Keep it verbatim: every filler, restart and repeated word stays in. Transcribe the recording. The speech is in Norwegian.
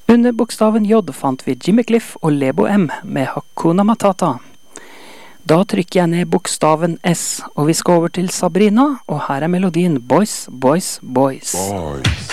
Under bokstaven J fant vi Jimmy Cliff og Lebo M med Hakuna Matata. Da trykker jeg ned bokstaven S, og vi skal over til Sabrina, og her er melodien Boys, Boys, Boys. Boys.